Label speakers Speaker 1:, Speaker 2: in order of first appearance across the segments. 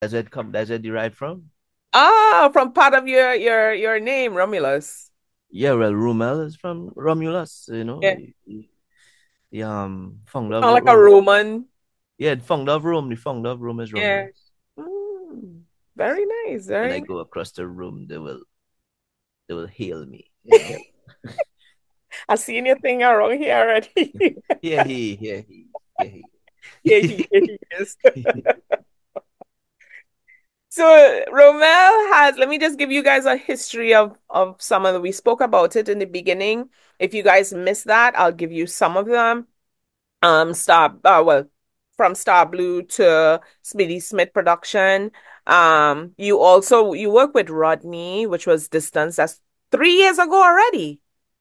Speaker 1: That's where it derived from.
Speaker 2: Ah, from part of your name, Romulus.
Speaker 1: Yeah, well, Rommel is from Romulus, you know.
Speaker 2: Yeah.
Speaker 1: The founder
Speaker 2: You
Speaker 1: of
Speaker 2: sound like a
Speaker 1: Rome.
Speaker 2: Roman.
Speaker 1: Yeah, the founder of Rome. The founder of Rome is
Speaker 2: Yeah.
Speaker 1: Romulus.
Speaker 2: Mm, very nice,
Speaker 1: When
Speaker 2: very
Speaker 1: I
Speaker 2: nice.
Speaker 1: go across the room, they will hail me, you know.
Speaker 2: I seen your thing around here already.
Speaker 1: Yeah, he.
Speaker 2: Yeah, he is. So Romel has, let me just give you guys a history of some of the, we spoke about it in the beginning. If you guys missed that, I'll give you some of them. Well, from Star Blue to Speedy Smith production. You work with Rodney, which was Distance. That's 3 years ago already.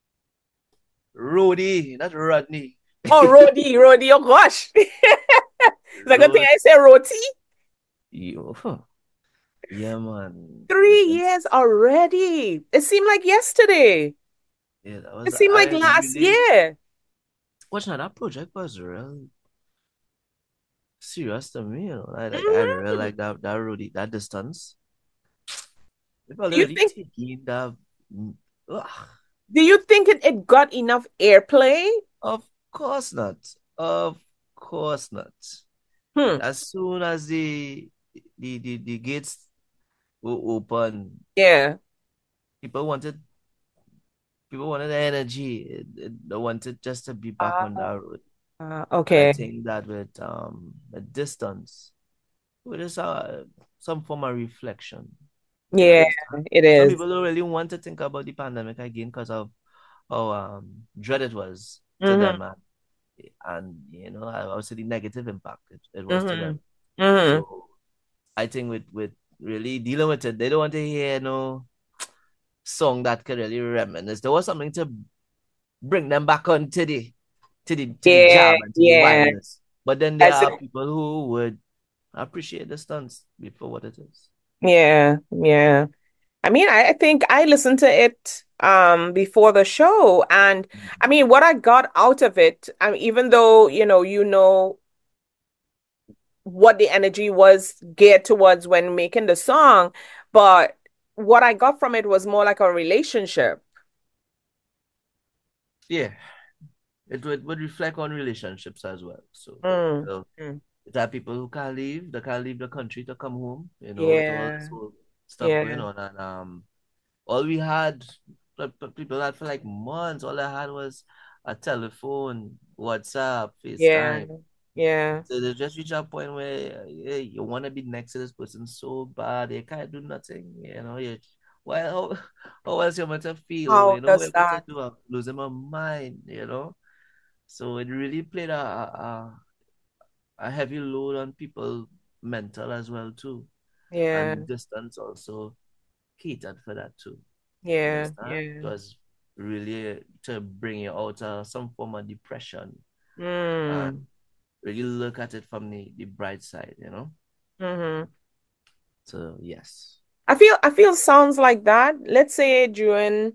Speaker 1: Rudy, not Rodney.
Speaker 2: Oh, Rody, oh gosh. It's a good thing
Speaker 1: Rod,
Speaker 2: I say Roti.
Speaker 1: huh. Yeah, man.
Speaker 2: 3 years already. It seemed like yesterday.
Speaker 1: Yeah, that
Speaker 2: It
Speaker 1: was
Speaker 2: seemed like
Speaker 1: I
Speaker 2: last
Speaker 1: really
Speaker 2: year.
Speaker 1: watching that project was real serious to me, you know. I really
Speaker 2: Mhm.
Speaker 1: like that Rudy, that distance. People
Speaker 2: Do you
Speaker 1: already
Speaker 2: think
Speaker 1: taking that. Ugh.
Speaker 2: do you think it got enough airplay?
Speaker 1: Of course not. Of course not.
Speaker 2: Hmm.
Speaker 1: As soon as the gates were open,
Speaker 2: Yeah.
Speaker 1: people wanted people wanted the energy. They wanted just to be back on that road. And I
Speaker 2: Okay.
Speaker 1: think that with a distance, with just some form of reflection. You
Speaker 2: Yeah,
Speaker 1: understand?
Speaker 2: it
Speaker 1: Some
Speaker 2: is.
Speaker 1: people don't really want to think about the pandemic again because of how dread it was to
Speaker 2: Mm-hmm.
Speaker 1: them, and you know, obviously the negative impact it was to
Speaker 2: Mm-hmm.
Speaker 1: them.
Speaker 2: Mm-hmm.
Speaker 1: So I think with really dealing with it, they don't want to hear no song that could really reminisce. There was something to bring them back on to the
Speaker 2: Yeah,
Speaker 1: jam and to the
Speaker 2: yeah.
Speaker 1: wildness. But then there
Speaker 2: As
Speaker 1: are
Speaker 2: it,
Speaker 1: people who would appreciate the stunts for what it is.
Speaker 2: yeah, yeah. I mean, I think I listened to it before the show, and I mean what I got out of it, even though you know what the energy was geared towards when making the song, but what I got from it was more like a relationship.
Speaker 1: Yeah, it would reflect on relationships as well.
Speaker 2: Mm,
Speaker 1: So
Speaker 2: mm.
Speaker 1: there are people who can't leave, they can't leave the country to come home, you know, with all this
Speaker 2: Yeah,
Speaker 1: whole stuff going
Speaker 2: yeah,
Speaker 1: on. And all we had, people had for like months, all I had was a telephone, WhatsApp,
Speaker 2: yeah,
Speaker 1: FaceTime.
Speaker 2: yeah,
Speaker 1: So they just reach a point where yeah, you want to be next to this person so bad, you can't do nothing, you know. Well, how else you meant to feel,
Speaker 2: how
Speaker 1: you know, what
Speaker 2: does
Speaker 1: you meant to
Speaker 2: that?
Speaker 1: do, I'm losing my mind, you know. So it really played a heavy load on people mental as well too.
Speaker 2: Yeah,
Speaker 1: And distance also catered for that too. You
Speaker 2: yeah,
Speaker 1: understand? It
Speaker 2: yeah.
Speaker 1: was really to bring you out of some form of depression and
Speaker 2: Mm,
Speaker 1: really look at it from the bright side, you know?
Speaker 2: mm-hmm.
Speaker 1: So yes.
Speaker 2: I feel sounds like that. Let's say during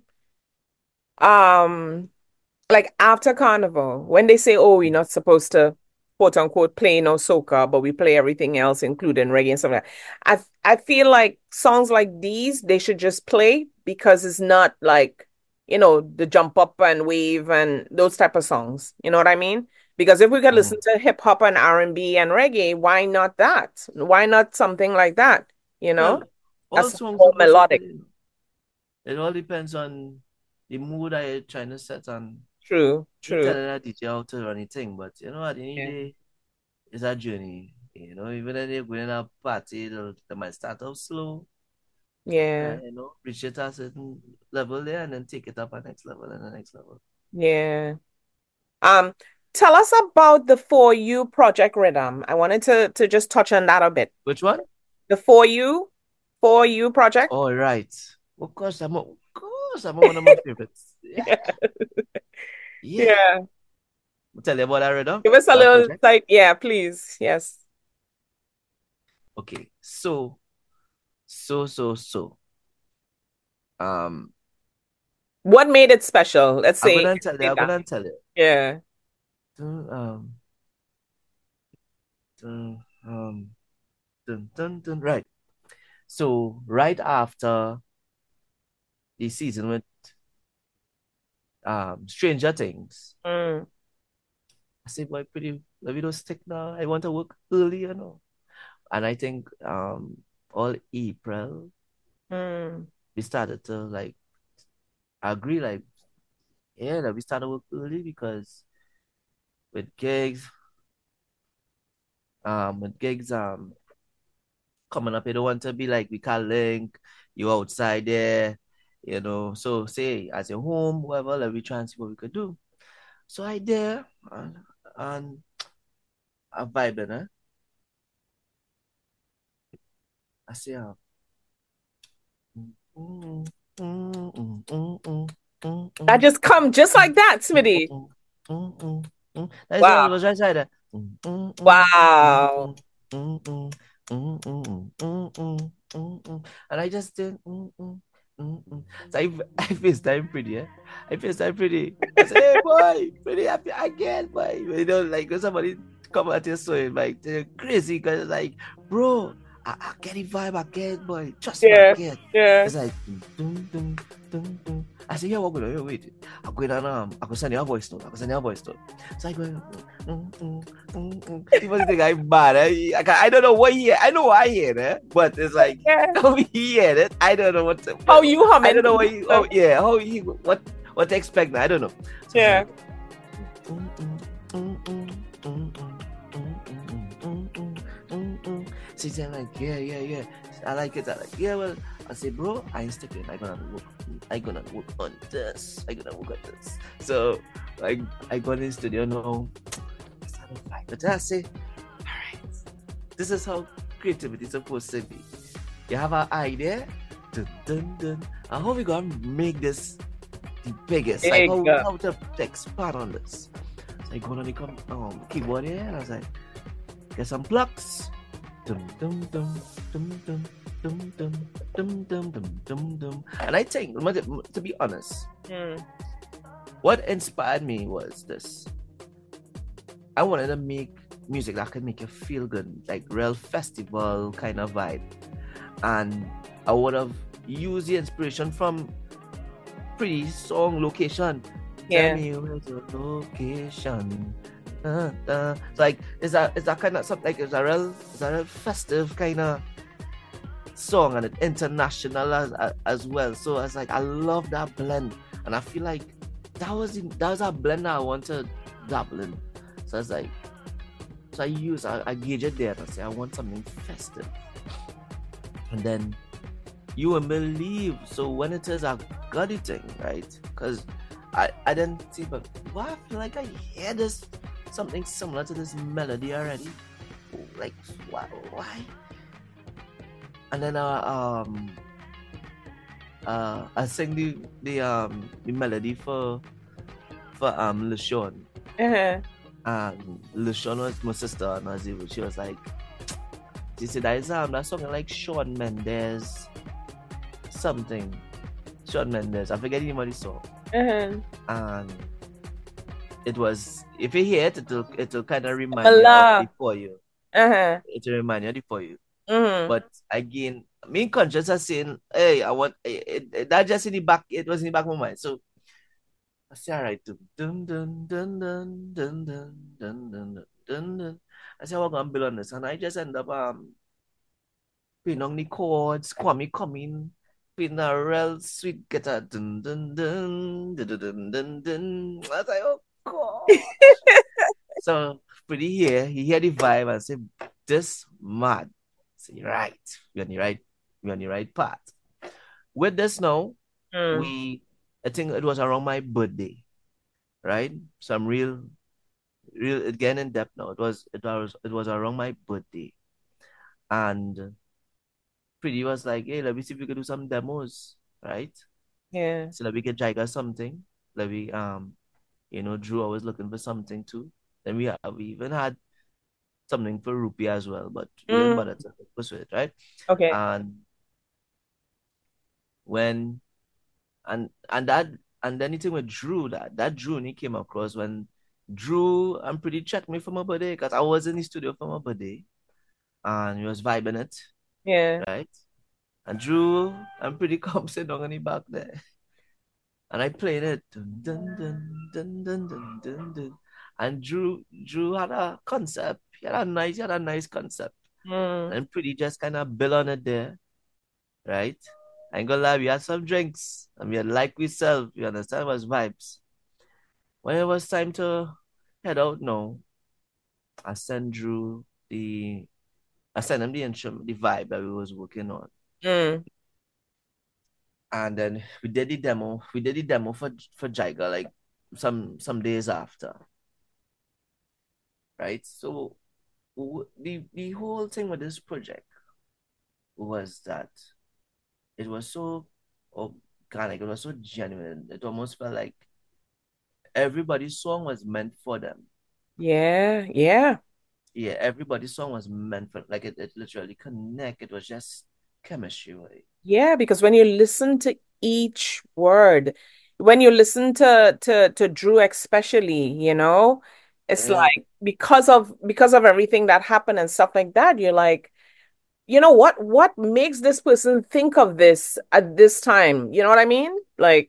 Speaker 2: um like after carnival, when they say, oh, we're not supposed to quote unquote play no soca, but we play everything else, including reggae and stuff like that. I feel like songs like these, they should just play because it's not like, the jump up and wave and those type of songs. You know what I mean? Because if we could listen
Speaker 1: Mhm.
Speaker 2: to hip hop and R&B and reggae, why not that? Why not something like that? You know?
Speaker 1: Well, all
Speaker 2: That's
Speaker 1: songs
Speaker 2: more
Speaker 1: supposed to
Speaker 2: melodic.
Speaker 1: play. It all depends on the mood that you're trying to set and
Speaker 2: True,
Speaker 1: you
Speaker 2: true.
Speaker 1: telling that DJ how to run anything. But you know, at the end of
Speaker 2: Yeah.
Speaker 1: the day, it's a journey. You know, even when you're going to a party, they might start off slow,
Speaker 2: Yeah.
Speaker 1: you know, reach it at a certain level there and then take it up a next level and the next level.
Speaker 2: Yeah. Um, Tell us about the For You Project Rhythm. I wanted to just touch on that a bit.
Speaker 1: Which one?
Speaker 2: The For You project.
Speaker 1: All right. Of course, I'm one of my favorites. Yeah.
Speaker 2: Yeah.
Speaker 1: Yeah.
Speaker 2: Yeah.
Speaker 1: I'll tell you about that rhythm,
Speaker 2: Give us a
Speaker 1: that
Speaker 2: little
Speaker 1: project.
Speaker 2: insight. Yeah, please. Yes.
Speaker 1: Okay. So. Um,
Speaker 2: What made it special? Let's
Speaker 1: I'm
Speaker 2: say
Speaker 1: gonna tell you,
Speaker 2: say
Speaker 1: I'm
Speaker 2: that.
Speaker 1: gonna tell you.
Speaker 2: Yeah.
Speaker 1: To, um, to, um, dun, dun, dun. Right. So right after the season with Stranger Things,
Speaker 2: Mm,
Speaker 1: I said, boy, pretty, let me don't stick now. I want to work early, you know. And I think all April
Speaker 2: mm,
Speaker 1: we started to like agree, like, yeah, that we started work early because with gigs, with gigs coming up, you don't want to be like we can't link, you outside there, you know. So say as you're home, whatever, like we try and see what we could do. So I there and I vibing, eh? I say, mm, mm, mm, mm, mm, mm, mm,
Speaker 2: that
Speaker 1: mm,
Speaker 2: just come just like that,
Speaker 1: mm,
Speaker 2: Smitty.
Speaker 1: mm, mm, mm, mm. That is all. It
Speaker 2: Wow.
Speaker 1: was right side there. Mm, mm, mm, mm,
Speaker 2: Wow.
Speaker 1: mm, mm, mm, mm, mm, mm, mm, and I just did. So I FaceTime pretty, eh? I FaceTime pretty. I said, hey boy, pretty happy again, boy. You know, like when somebody come at you so like they're crazy because like, bro, I get the vibe again, boy. Trust me
Speaker 2: Yeah.
Speaker 1: again.
Speaker 2: Yeah.
Speaker 1: It's like dun, dun, dun, dun. I said, yeah, what going on? Wait. I'm going on I could send you a voice note. I could send you a voice note. So I go, people think I'm bad. I don't know what he hear. I know I hear it, but it's like
Speaker 2: Yeah.
Speaker 1: how he hear it. I don't know what to,
Speaker 2: How you
Speaker 1: I
Speaker 2: humming
Speaker 1: don't know
Speaker 2: to
Speaker 1: what
Speaker 2: the
Speaker 1: he, oh
Speaker 2: song?
Speaker 1: yeah, how he, what to expect now. I don't know. So it's
Speaker 2: Yeah.
Speaker 1: like mm, mm, mm, mm, mm, mm, mm, mm, mm, mm. She's saying like, yeah. I like it. I like, yeah, well, I say, bro, I ain't sticking. I gonna work on this. I gonna work on this. So I got in the studio now. Started fight. But I say, all right, this is how creativity is supposed to be. You have an idea, dun dun dun. And how we gonna make this the biggest? Like
Speaker 2: Big.
Speaker 1: how to expand on this? So I go on the keyboard here, and I was like, get some plucks. Dum dum dum dum dum dum dum dum dum dum dum dum. And I think, to be honest,
Speaker 2: Mm.
Speaker 1: what inspired me was this. I wanted to make music that could make you feel good, like real festival kind of vibe. And I would have used the inspiration from pretty song location. Tell
Speaker 2: Yeah.
Speaker 1: me where's the location. It's like it's that kind of something like it's a real festive kind of song and it's international as well. So it's like I love that blend and I feel like that was a blend that I want to dabble in. So it's like so I gauge it there and I say I want something festive. And then you won't believe. So when it is a gutty thing, right? Because I didn't see, but why I feel like I hear this something similar to this melody already. Like why? And then I sing the melody for LaShawn.
Speaker 2: Uh-huh.
Speaker 1: And LaShawn was my sister and she was like she said that song like Shawn Mendes something. Shawn Mendes. I forget the name of the song.
Speaker 2: Uh-huh.
Speaker 1: And it was if you hear it, it'll kind of remind you of
Speaker 2: Allah.
Speaker 1: the for you.
Speaker 2: Uh-huh.
Speaker 1: It'll remind you of the for you.
Speaker 2: Mm-hmm.
Speaker 1: But again, me conscious of saying, hey, I want that just in the back, it was in the back of my mind. So I say, all right, dun dun dun dun dun dun dun dun dun dun. I said, we're gonna build on this, and I just end up playing on the chords, Kwame coming, playing a real sweet guitar, dun dun dun dun dun dun dun. I was like, oh god. So pretty he hear the vibe and say, this mad. Say, right, we're on the right path. With this now,
Speaker 2: Mm.
Speaker 1: I think it was around my birthday, right? So I'm real again in depth now. It was around my birthday. And Pretty was like, hey, let me see if we could do some demos, right?
Speaker 2: Yeah.
Speaker 1: So that we could jigger something. Let we Drew always looking for something too. Then we even had something for Rupee as well, but we didn't
Speaker 2: Mm.
Speaker 1: bother to pursue it, right?
Speaker 2: Okay.
Speaker 1: And when and that and anything with Drew that Drew and he came across when Drew I'm pretty checked me for my birthday because I was in the studio for my birthday and we was vibing it,
Speaker 2: Yeah.
Speaker 1: right? And Drew, I'm pretty calm sitting down on the back there. And I played it. Dun, dun, dun, dun, dun, dun, dun, dun. And Drew had a concept. He had a nice concept.
Speaker 2: Mm.
Speaker 1: And pretty just kind of build on it there, right? I ain't gonna lie, we had some drinks and we had like we sell, you understand, it was vibes. When it was time to head out now, I sent Drew the I sent him the instrument, the vibe that we was working on.
Speaker 2: Mm.
Speaker 1: And then we did the demo. We did the demo for Jaiga like some days after, right? So the whole thing with this project was that it was so organic, it was so genuine. It almost felt like everybody's song was meant for them.
Speaker 2: Yeah. Yeah.
Speaker 1: Yeah, everybody's song was meant for like it literally connect. It was just chemistry, right?
Speaker 2: Yeah, because when you listen to each word, when you listen to Drew especially, it's
Speaker 1: Yeah.
Speaker 2: like because of everything that happened and stuff like that, you're like, what makes this person think of this at this time? You know what I mean? Like,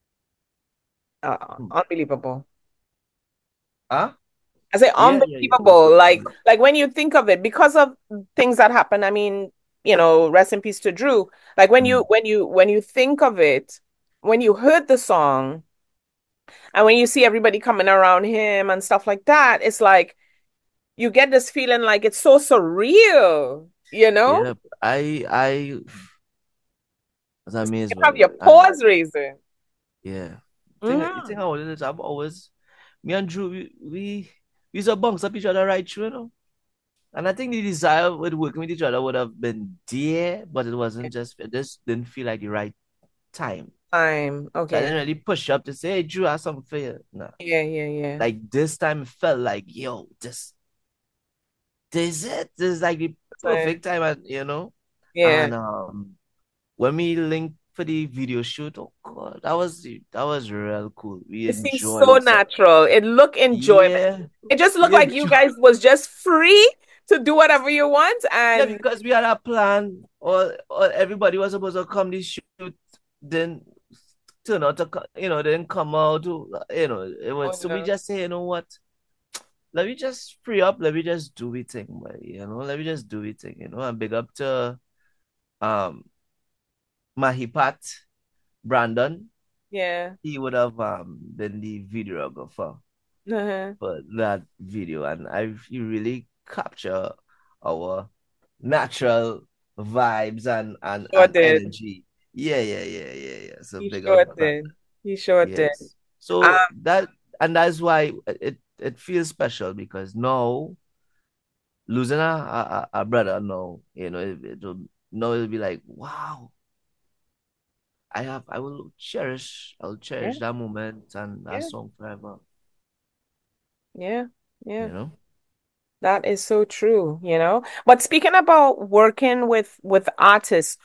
Speaker 1: Hmm.
Speaker 2: unbelievable.
Speaker 1: Huh?
Speaker 2: I say
Speaker 1: Yeah.
Speaker 2: unbelievable. Like when you think of it, because of things that happen, I mean, rest in peace to Drew. Like when you
Speaker 1: Mm.
Speaker 2: when you when you think of it, when you heard the song and when you see everybody coming around him and stuff like that, it's like you get this feeling like it's so surreal, you know?
Speaker 1: Yeah, I was amazed
Speaker 2: You
Speaker 1: by
Speaker 2: have your
Speaker 1: it. And
Speaker 2: paws raising.
Speaker 1: yeah. You think
Speaker 2: Hmm.
Speaker 1: how it is, I've always me and Drew we used to bounce up each other right through, you know. And I think the desire with working with each other would have been there, but it just didn't feel like the right time.
Speaker 2: Time.
Speaker 1: So I
Speaker 2: Okay.
Speaker 1: didn't really push up to say, hey Drew, I have something for you. No.
Speaker 2: Yeah.
Speaker 1: Like this time it felt like, yo, this is it. This is like the
Speaker 2: Time.
Speaker 1: perfect time and
Speaker 2: Yeah.
Speaker 1: and when we linked for the video shoot, oh god, that was real cool. We
Speaker 2: It seems
Speaker 1: enjoyed
Speaker 2: so
Speaker 1: ourselves.
Speaker 2: natural. It looked enjoyable.
Speaker 1: Yeah,
Speaker 2: It just looked
Speaker 1: we
Speaker 2: like you
Speaker 1: enjoy.
Speaker 2: guys was just free to do whatever you want.
Speaker 1: Yeah,
Speaker 2: And
Speaker 1: because we had a plan, or everybody was supposed to come this shoot, then turn out to didn't come out. It
Speaker 2: oh
Speaker 1: was so we
Speaker 2: no.
Speaker 1: just say, you know what? Let me just free up. Let me just do it thing, boy. Let me just do it thing. And big up to um Mahipat Brandon.
Speaker 2: Yeah.
Speaker 1: He would have been the videographer
Speaker 2: Uh-huh.
Speaker 1: for that video, and he really capture our natural vibes and
Speaker 2: Sure
Speaker 1: and
Speaker 2: did.
Speaker 1: energy. Yeah. So
Speaker 2: He
Speaker 1: big
Speaker 2: sure
Speaker 1: up Brandon.
Speaker 2: did. He sure did.
Speaker 1: Yes.
Speaker 2: Um,
Speaker 1: So that's why it feels special because now losing a brother, no, it'll be like, wow, I will
Speaker 2: yeah,
Speaker 1: cherish that moment and that
Speaker 2: yeah,
Speaker 1: song forever,
Speaker 2: yeah, yeah.
Speaker 1: you know?
Speaker 2: That is so true. But speaking about working with artists,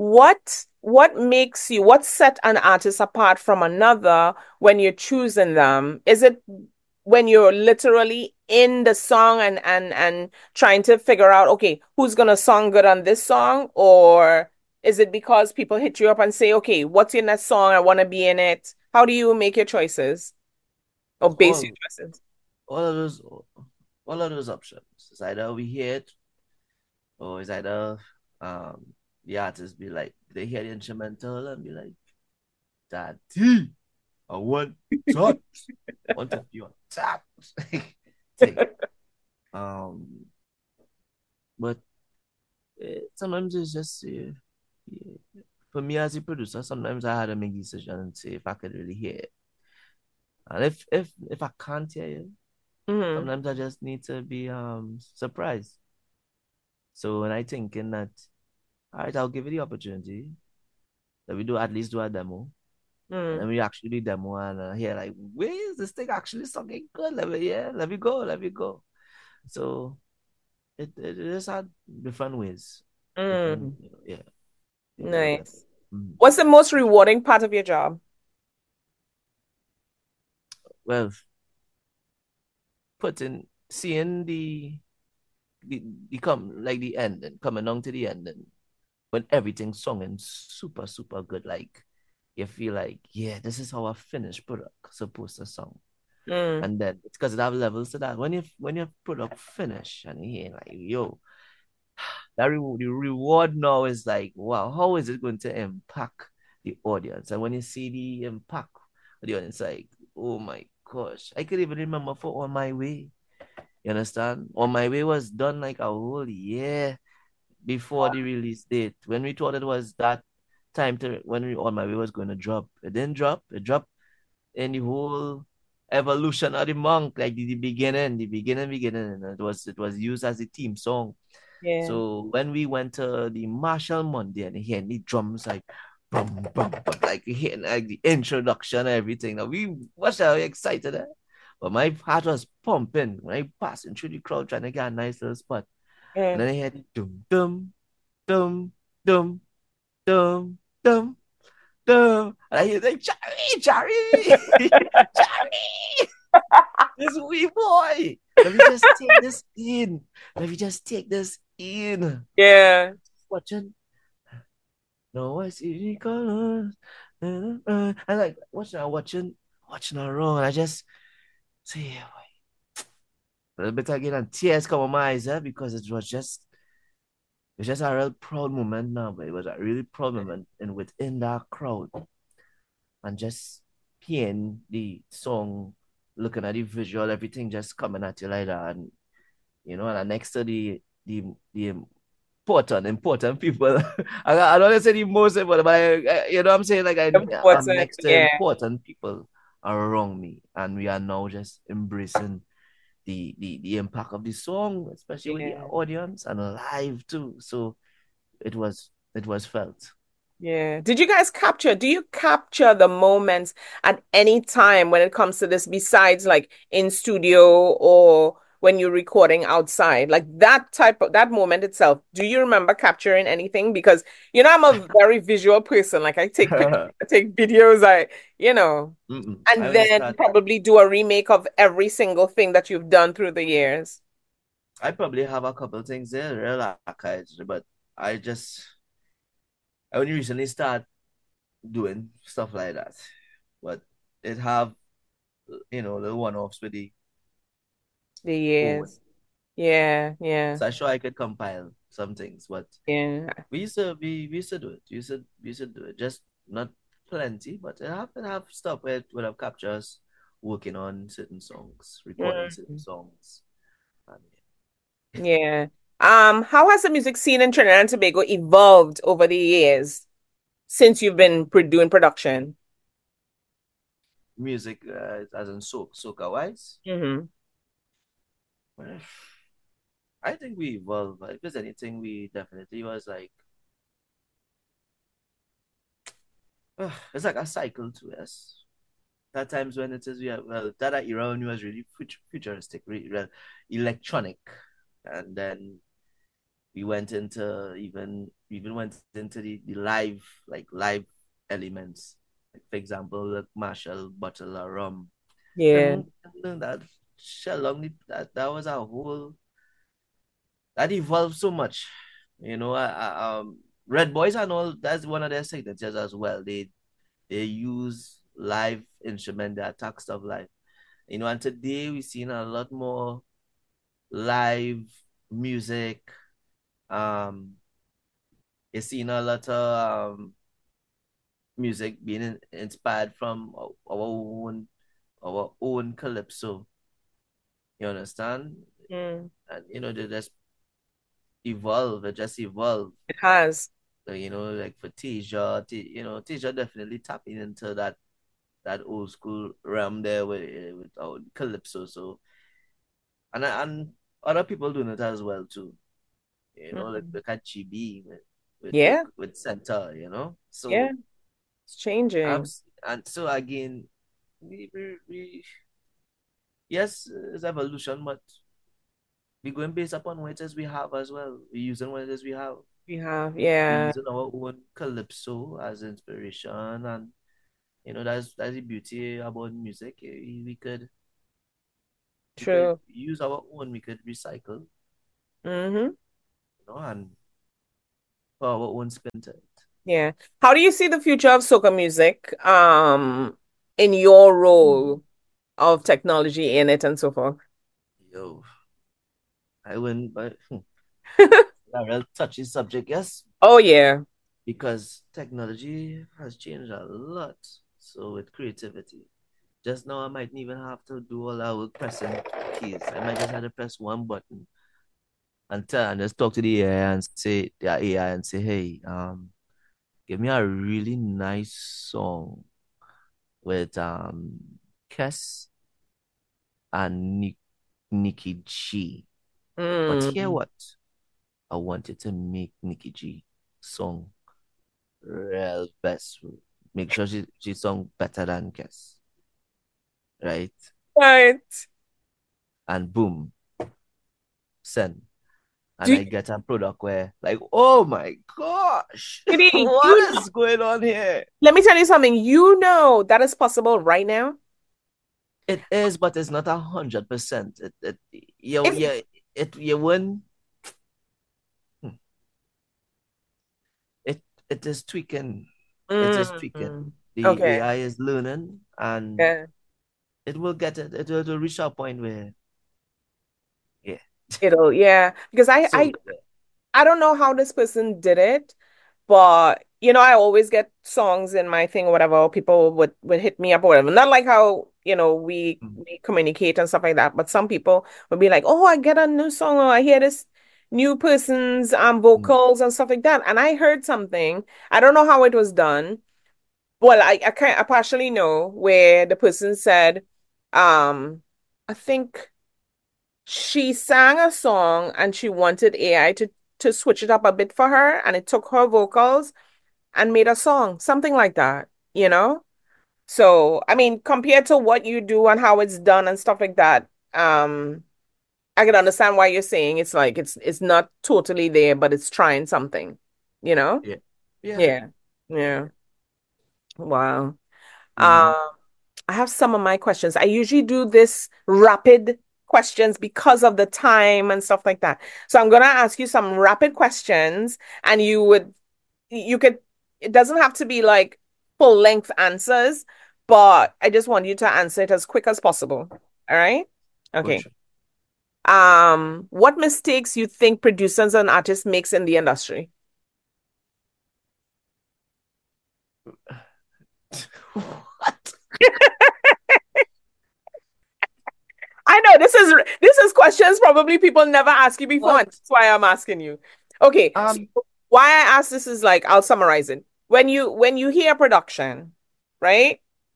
Speaker 2: what set an artist apart from another when you're choosing them? Is it when you're literally in the song and trying to figure out, okay, who's gonna song good on this song? Or is it because people hit you up and say, okay, what's your next song? I want to be in it. How do you make your choices or base your
Speaker 1: All
Speaker 2: choices?
Speaker 1: all of those all of those options. It's either we hear it or it's either um the artist be like they hear the instrumental and be like, Daddy, I want touch. I want to feel tap thing. Um but sometimes it's just for me as a producer, sometimes I had to make a decision and say if I could really hear it. And if I can't hear it,
Speaker 2: Hmm.
Speaker 1: sometimes I just need to be surprised. So when I thinking that, all right, I'll give it the opportunity that we do at least do a demo. And then
Speaker 2: Mm.
Speaker 1: we actually do demo and hear like, where is this thing actually sounding good? Let me go. So it just had different ways. Different,
Speaker 2: Mm.
Speaker 1: yeah. Yeah.
Speaker 2: Nice.
Speaker 1: Mm.
Speaker 2: What's the most rewarding part of your job?
Speaker 1: Well, seeing the the come like the end and coming down to the end and when everything's sung and super, super good, like you feel like, yeah, this is how a finished product supposed to sound.
Speaker 2: Mm.
Speaker 1: And then it's because it have levels to that. When your product finish and you hear like, yo, the reward now is like, wow, how is it going to impact the audience? And when you see the impact of the audience, like, oh my gosh, I could even remember for On My Way. You understand? On My Way was done like a whole year before the release date. When we thought it was that time to when we On My Way was going to drop, it didn't drop. It dropped in the whole evolution of the monk, like beginning. And it was used as a theme song.
Speaker 2: Yeah.
Speaker 1: So when we went to the Marshall Monday and hearing the drums like bum, bum, bum, like hearing like the introduction and everything. Now we was so excited. But my heart was pumping when I passing through the crowd trying to get a nice little spot. And
Speaker 2: Mm.
Speaker 1: then I heard the dum dum dum dum dum dum dum. And I hear like Charlie, Charlie, this wee boy. Let me just take this in. Let me just take this in.
Speaker 2: Yeah.
Speaker 1: Watching. No, I see the colors. I like watching around. I just see a little bit again and tears come on my eyes because it was just a real proud moment now, but it was a really proud moment and within that crowd and just hearing the song, looking at the visual, everything just coming at you like that. And and next to the important people. I don't want to say the most important, but you know what I'm saying? Like I'm
Speaker 2: Important.
Speaker 1: next to
Speaker 2: Yeah.
Speaker 1: important people around me, and we are now just embracing the impact of the song, especially with the
Speaker 2: Yeah.
Speaker 1: audience and live too. So it was felt.
Speaker 2: Yeah. Do you capture the moments at any time when it comes to this, besides like in studio or when you're recording outside? Like that moment itself, do you remember capturing anything? Because I'm a very visual person. Like I take pictures, I take videos,
Speaker 1: I
Speaker 2: and
Speaker 1: only
Speaker 2: then
Speaker 1: start.
Speaker 2: probably do a remake of every single thing that you've done through the years.
Speaker 1: I probably have a couple things there, real archives, but I only recently start doing stuff like that. But it have little one-offs with the
Speaker 2: The
Speaker 1: Owen.
Speaker 2: years. Yeah, yeah,
Speaker 1: So I sure I could compile some things, but
Speaker 2: yeah.
Speaker 1: we used to do it. We used to do it. Just not plenty, but it have stuff where it would have captured us working on certain songs, recording certain
Speaker 2: Mm.
Speaker 1: songs. And
Speaker 2: Yeah. How has the music scene in Trinidad and Tobago evolved over the years since you've been doing production?
Speaker 1: music, as in soca wise,
Speaker 2: Hmm.
Speaker 1: well, I think we evolved. If there's anything, we definitely was like, it's like a cycle to us. That times when it is that era when it was really futuristic, really, really electronic, and then we went into even went into the live like live elements. Like for example, like Marshall bottle of rum.
Speaker 2: Yeah.
Speaker 1: That that was a whole that evolved so much. Red Boys and all that's one of their signatures as well. They use live instrument, they attack stuff live. And today we've seen a lot more live music. Um, you've seen a lot of music being inspired from our own calypso. You understand?
Speaker 2: Mm.
Speaker 1: And they just evolve. It just evolve.
Speaker 2: It has.
Speaker 1: Like for Teja definitely tapping into that old school realm there with our calypso. So and other people doing it as well too. Like
Speaker 2: Mm.
Speaker 1: look at GB
Speaker 2: Yeah,
Speaker 1: with Center.
Speaker 2: yeah.
Speaker 1: So
Speaker 2: It's changing.
Speaker 1: and so again, we yes, it's evolution, but we going based upon what it is we have as well. We using what it is we have.
Speaker 2: We have,
Speaker 1: We
Speaker 2: yeah,
Speaker 1: using our own calypso as inspiration, and that's the beauty about music. We could
Speaker 2: true.
Speaker 1: use our own. We could recycle.
Speaker 2: Mm-hmm.
Speaker 1: and put our own spin to it.
Speaker 2: Yeah. How do you see the future of soca music, in your
Speaker 1: Hmm.
Speaker 2: role of technology in it and so forth?
Speaker 1: Yo, I wouldn't, but a real touchy subject, yes,
Speaker 2: Oh yeah.
Speaker 1: because technology has changed a lot. So with creativity, just now I might even have to do all that work pressing keys. I might just have to press one button and just talk to the AI and say the AI and say, hey, give me a really nice song with Kes and Nikki G. But hear
Speaker 2: Mm.
Speaker 1: what? I wanted to make Nikki G song real best. Make sure she sung better than Kes, right?
Speaker 2: Right.
Speaker 1: And boom, send. And
Speaker 2: Do
Speaker 1: I get a product where like, oh my gosh,
Speaker 2: you
Speaker 1: what is going on here?
Speaker 2: let me tell you something. You know that is possible right now.
Speaker 1: It is, but it's not 100%.
Speaker 2: If
Speaker 1: You wouldn't. It it is tweaking. It is tweaking.
Speaker 2: mm,
Speaker 1: The
Speaker 2: okay.
Speaker 1: AI is learning, and
Speaker 2: Yeah.
Speaker 1: it will get it. It will reach a point where, yeah.
Speaker 2: It'll yeah. Because
Speaker 1: So yeah.
Speaker 2: I don't know how this person did it. But I always get songs in my thing or whatever, or people would hit me up or whatever. Not like how,
Speaker 1: Mm,
Speaker 2: we communicate and stuff like that. But some people would be like, oh, I get a new song, or I hear this new person's
Speaker 1: mm,
Speaker 2: vocals and stuff like that. And I heard something. I don't know how it was done. Well, I partially know where the person said, um, I think she sang a song and she wanted AI to switch it up a bit for her, and it took her vocals and made a song, something like that, you know? So, I mean, compared to what you do and how it's done and stuff like that, I can understand why you're saying it's like it's not totally there, but it's trying something, you know?
Speaker 1: yeah. Yeah.
Speaker 2: Yeah. Yeah. Wow.
Speaker 1: Mm-hmm.
Speaker 2: I have some of my questions. I usually do this rapid questions because of the time and stuff like that. So I'm gonna ask you some rapid questions, and you could, it doesn't have to be like full length answers, but I just want you to answer it as quick as possible. All right? Okay.
Speaker 1: Gotcha.
Speaker 2: What mistakes you think producers and artists makes in the industry?
Speaker 1: What?
Speaker 2: I know this is questions probably people never ask you before, and
Speaker 1: What?
Speaker 2: that's why I'm asking you. Okay, so
Speaker 1: Um.
Speaker 2: why I ask this is like I'll summarize it. When you hear production, right?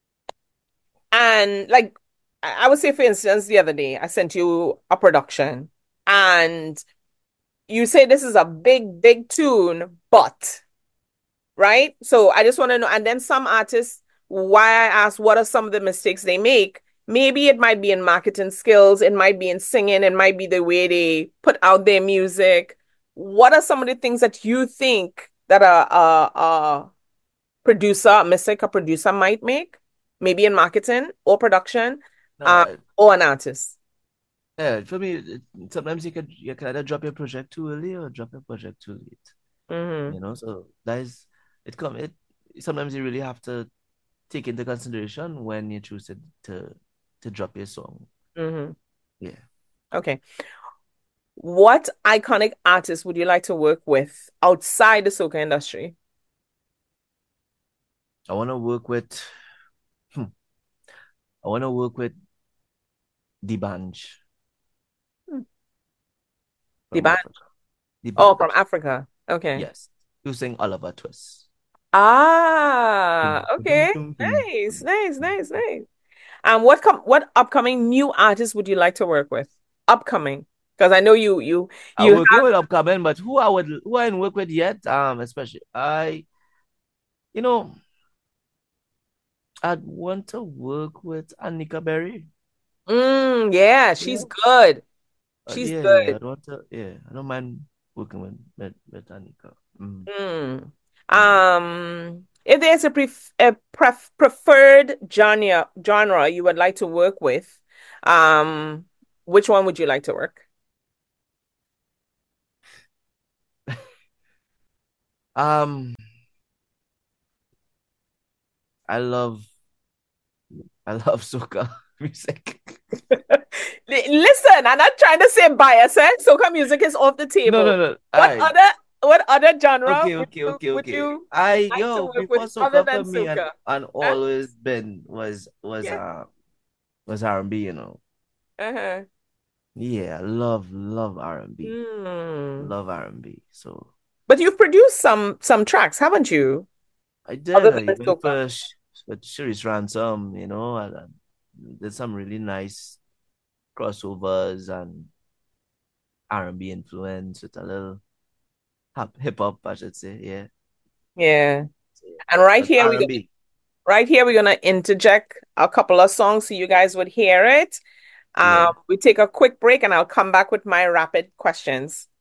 Speaker 2: And like I would say, for instance, the other day I sent you a production and you say this is a big, big tune, but right? So I just want to know. And then some artists, why I ask what are some of the mistakes they make? Maybe it might be in marketing skills, it might be in singing, it might be the way they put out their music. What are some of the things that you think that a producer, a mistake a producer might make? Maybe in marketing or production,
Speaker 1: No.
Speaker 2: um, or an artist.
Speaker 1: Yeah. For me, sometimes you can either drop your project too early or drop your project too late.
Speaker 2: Mm-hmm.
Speaker 1: So that is it. Come it. Sometimes you really have to take into consideration when you choose to drop your song.
Speaker 2: Mm-hmm.
Speaker 1: Yeah.
Speaker 2: Okay. What iconic artist would you like to work with outside the soca industry?
Speaker 1: I want to work with. Hmm, I want to work with D'banj
Speaker 2: Hmm. The
Speaker 1: from
Speaker 2: band.
Speaker 1: Africa.
Speaker 2: Oh, from
Speaker 1: D'banj.
Speaker 2: Africa. Okay.
Speaker 1: Yes. You sing Oliver Twist.
Speaker 2: Ah,
Speaker 1: Dum, dum,
Speaker 2: okay.
Speaker 1: dum, dum,
Speaker 2: Nice,
Speaker 1: dum,
Speaker 2: nice,
Speaker 1: dum,
Speaker 2: nice,
Speaker 1: dum.
Speaker 2: nice. What upcoming new artists would you like to work with? Upcoming. Because I know
Speaker 1: I'm
Speaker 2: you
Speaker 1: working
Speaker 2: have
Speaker 1: with upcoming, but who I didn't work with yet, especially you know, I'd want to work with Annika Berry.
Speaker 2: yeah,
Speaker 1: Yeah.
Speaker 2: she's good. She's
Speaker 1: Yeah,
Speaker 2: good.
Speaker 1: I'd want to, yeah, I don't mind working with Annika. Mm,
Speaker 2: Mm.
Speaker 1: mm.
Speaker 2: If there's a preferred genre you would like to work with, um, which one would you like to work?
Speaker 1: Um, I love I love soca music.
Speaker 2: Listen, I'm not trying to say bias, eh? Soca music is off the
Speaker 1: No,
Speaker 2: table.
Speaker 1: no, no.
Speaker 2: What
Speaker 1: I
Speaker 2: other what other genre
Speaker 1: Okay, okay, okay,
Speaker 2: would
Speaker 1: okay.
Speaker 2: you
Speaker 1: I
Speaker 2: like to
Speaker 1: yo
Speaker 2: work with
Speaker 1: before
Speaker 2: other
Speaker 1: soca
Speaker 2: than
Speaker 1: for me
Speaker 2: soca?
Speaker 1: and
Speaker 2: Huh?
Speaker 1: always been
Speaker 2: Yeah.
Speaker 1: was R&B, you know.
Speaker 2: Uh-huh.
Speaker 1: Yeah, love R&B.
Speaker 2: Hmm.
Speaker 1: Love R&B. So
Speaker 2: But you've produced some tracks, haven't you?
Speaker 1: I did.
Speaker 2: Other
Speaker 1: I
Speaker 2: than
Speaker 1: even
Speaker 2: soca.
Speaker 1: for with Sharice Ransom, you know, and did some really nice crossovers and R&B influence with a little hip hop, I should say. Yeah.
Speaker 2: Yeah.
Speaker 1: So, yeah.
Speaker 2: And right
Speaker 1: But
Speaker 2: here
Speaker 1: R&B.
Speaker 2: we're gonna interject a couple of songs so you guys would hear it.
Speaker 1: Yeah.
Speaker 2: We take a quick break and I'll come back with my rapid questions.